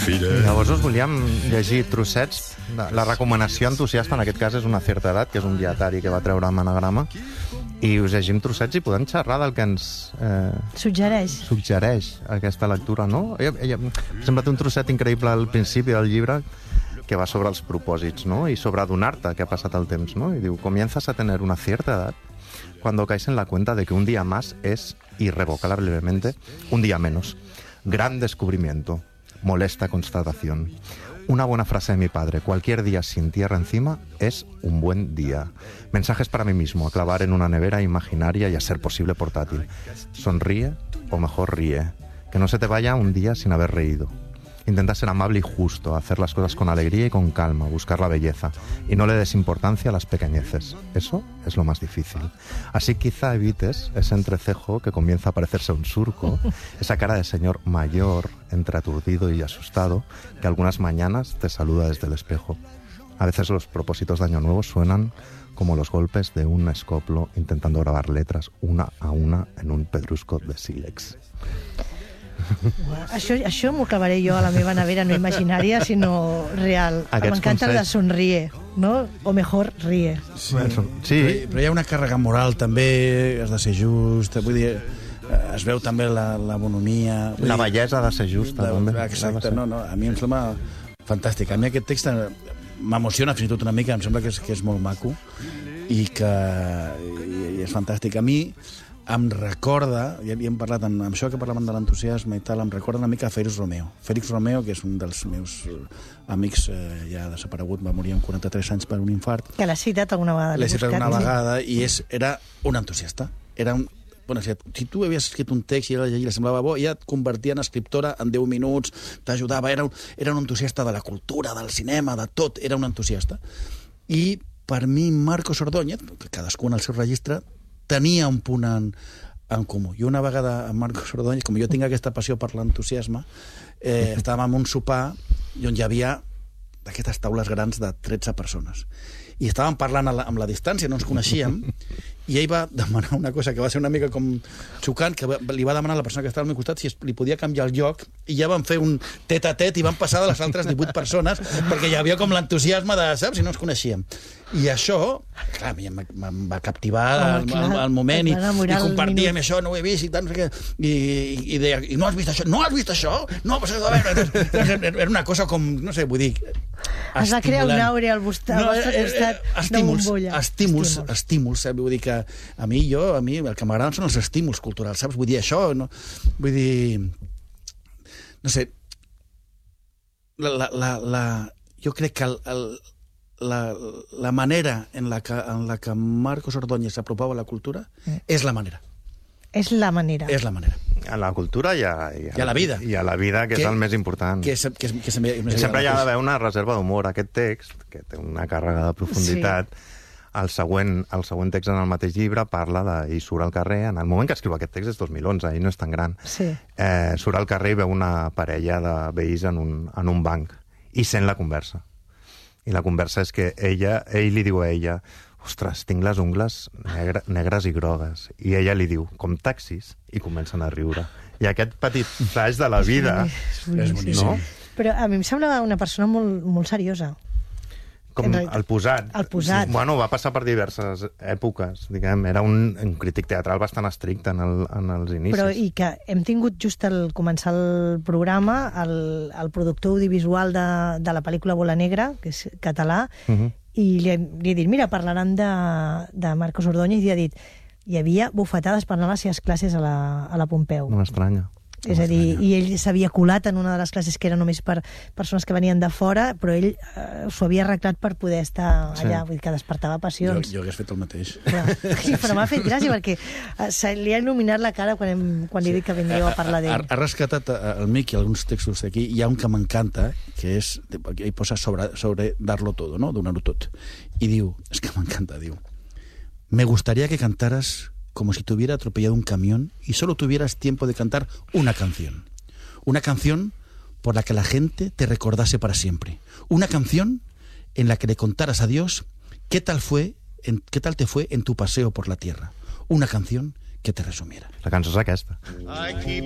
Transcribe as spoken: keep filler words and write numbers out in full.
Llavors us volíem llegir trossets. La recomanació entusiasta en aquest cas és Una certa edat, que és un dietari que va treure amb Anagrama, i us llegim trossets i podem xerrar del que ens eh, suggereix. suggereix aquesta lectura, no? Ella, ella, sembla té un trosset increïble al principi del llibre que va sobre els propòsits, ¿no? Y sobre adonar-te que ha passat el temps, ¿no? Y diu, comienzas a tener una cierta edad cuando caes en la cuenta de que un día más es irrevocablemente un día menos. Gran descubrimiento, molesta constatación. Una buena frase de mi padre, cualquier día sin tierra encima es un buen día. Mensajes para mí mismo, a clavar en una nevera imaginaria y a ser posible portátil. Sonríe, o mejor ríe. Que no se te vaya un día sin haber reído. Intenta ser amable y justo, hacer las cosas con alegría y con calma, buscar la belleza. Y no le des importancia a las pequeñeces. Eso es lo más difícil. Así quizá evites ese entrecejo que comienza a parecerse un surco, esa cara de señor mayor, entre aturdido y asustado, que algunas mañanas te saluda desde el espejo. A veces los propósitos de Año Nuevo suenan como los golpes de un escoplo intentando grabar letras una a una en un pedrusco de sílex. Això, això m'ho clavaré jo a la meva nevera, no imaginària, sinó real. M'encanta el de somríe, no? O mejor, ríe. Sí, sí. Però, però hi ha una càrrega moral, també, has de ser just, vull dir, es veu també la, la bonomia... La bellesa ha de ser justa, també. Exacte, no, no, a mi em sembla fantàstic. A mi aquest text m'emociona fins i tot una mica, em sembla que és, que és molt maco i que i, i és fantàstic. A mi em recorda, ja hem parlat amb, amb això que parlàvem de l'entusiasme i tal, em recorda una mica a Félix Romeo. Félix Romeo, que és un dels meus amics eh, ja desaparegut, va morir amb quaranta-tres anys per un infart. Que l'has citat alguna vegada. L'he citat una vegada i és, era un entusiasta. Era un, bueno, si, si tu havies escrit un text i ella li semblava bo, ja et convertia en escriptora en deu minuts, t'ajudava, era, un, era un entusiasta de la cultura, del cinema, de tot, era un entusiasta. I per mi Marcos Ordóñez, cadascú en el seu registre, tenia un punt en, en comú. I una vegada amb Marcos Ordóñez, com jo tinc aquesta passió per l'entusiasme, eh, estàvem en un sopar on hi havia d'aquestes taules grans de tretze persones. I estàvem parlant la, amb la distància, no ens coneixíem, i ell va demanar una cosa que va ser una mica com xocant, que va, li va demanar a la persona que estava al meu costat si es, li podia canviar el lloc, i ja van fer un tet a tet i van passar de les altres divuit persones, perquè hi havia com l'entusiasme de, saps, si no ens coneixíem. I això, clar, a mi em, em va captivar oh, el, clar, el, el moment, i, i compartíem això, no ho he vist, i tant, no sé què, i, i, i deia, i no has vist això? No has vist això? No, però a veure, era una cosa com, no sé, vull dir, es va crear una àurea al vostre no, costat de bombolla. Estímuls, estímuls, estímuls, eh? Vull dir que a mi, jo, a mi, el que m'agraden són els estímuls culturals, saps? Vull dir, això, no? Vull dir, no sé, la, la, la, la, jo crec que el, el, la, la manera en la que, en la que Marcos Ordóñez s'apropava a la cultura mm. és la manera. És la manera. És la manera. A la cultura i a, i a, I a la vida. I a la vida, que, que és el més important. Que és, que és, que és, que és sempre hi ha d'haver una reserva d'humor. Aquest text, que té una càrrega de profunditat, sí. el, següent, el següent text en el mateix llibre parla de... i surt al carrer, en el moment que escriu aquest text és dos mil onze, i no és tan gran. Sí. Eh, surt al carrer i veu una parella de veïns en un, en un banc, i sent la conversa. I la conversa és que ella, ell li diu a ella: ostres, tinc les ungles negre, negres i grogues. I ella li diu, com taxis, i comencen a riure. I aquest petit flash de la vida... És boníssim. No? Però a mi em sembla una persona molt, molt seriosa. Com el Posat. El Posat. Bueno, va passar per diverses èpoques, diguem. Era un, un crític teatral bastant estricte en, el, en els inicis. Però i que hem tingut just al començar el programa el, el productor audiovisual de, de la pel·lícula Bola Negra, que és català, uh-huh. i li he, li he dit, mira, parlaran de, de Marcos Ordóñez, i ha dit, hi havia bufetades per anar a les seves classes a la, a la Pompeu. No m'estranya. És a dir, i ell s'havia colat en una de les classes que era només per persones que venien de fora, però ell eh, s'ho havia arreglat per poder estar allà, sí. Vull dir que despertava passions. Jo, jo hagués fet el mateix. Clar. Però m'ha fet gràcia, perquè eh, li ha il·luminat la cara quan, hem, quan li he dit que vindríeu a parlar d'ell. Ha, ha rescatat el Miqui alguns textos d'aquí. Hi ha un que m'encanta, que és, ell posa sobre, sobre dar-lo todo, no? Donar-ho tot. I diu, és que m'encanta, diu, me gustaría que cantaras como si te hubiera atropellado un camión y solo tuvieras tiempo de cantar una canción. Una canción por la que la gente te recordase para siempre. Una canción en la que le contaras a Dios qué tal fue, en, qué tal te fue en tu paseo por la tierra. Una canción que te resumiera. La cançó és aquesta. I keep